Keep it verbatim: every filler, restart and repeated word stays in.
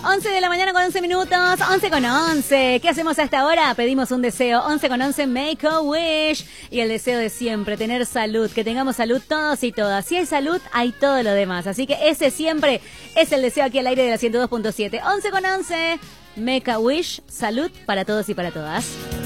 once de la mañana con once minutos, once con once. ¿Qué hacemos a esta hora? Pedimos un deseo, once con once, make a wish. Y el deseo de siempre, tener salud, que tengamos salud todos y todas. Si hay salud, hay todo lo demás. Así que ese siempre es el deseo aquí al aire de la ciento dos punto siete. once con once, make a wish, salud para todos y para todas.